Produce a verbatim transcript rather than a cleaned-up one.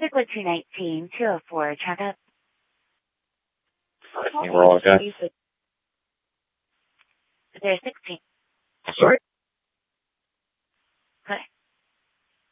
Stick with two nineteen, two oh four, traffic. I think we're all okay. There's sixteen. Sorry?